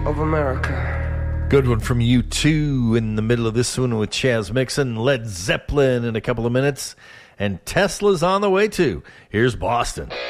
of America. Good one from U2 in the middle of this one with Chaz Mixon, Led Zeppelin in a couple of minutes, and Tesla's on the way too. Here's Boston.